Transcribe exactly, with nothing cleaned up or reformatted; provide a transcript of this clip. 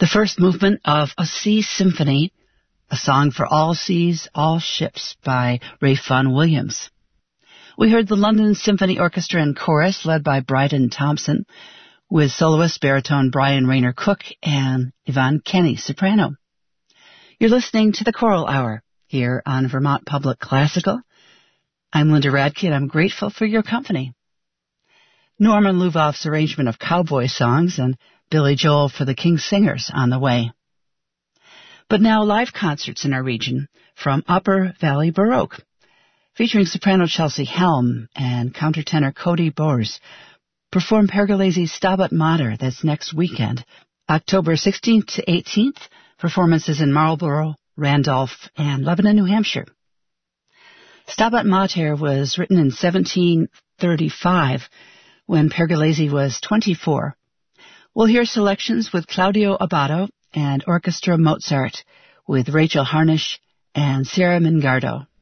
The first movement of A Sea Symphony, a song for all seas, all ships by Ralph Vaughan Williams. We heard the London Symphony Orchestra and Chorus led by Bryden Thompson with soloist baritone Brian Rayner Cook and Yvonne Kenny, soprano. You're listening to the Choral Hour here on Vermont Public Classical. I'm Linda Radke, and I'm grateful for your company. Norman Luvoff's arrangement of cowboy songs and Billy Joel for the King Singers on the way. But now live concerts in our region from Upper Valley Baroque, featuring soprano Chelsea Helm and countertenor Cody Bors, perform Pergolesi's Stabat Mater. That's next weekend, October sixteenth to eighteenth. Performances in Marlborough, Randolph, and Lebanon, New Hampshire. Stabat Mater was written in seventeen thirty-five when Pergolesi was twenty-four. We'll hear selections with Claudio Abbado and Orchestra Mozart with Rachel Harnish and Sarah Mingardo.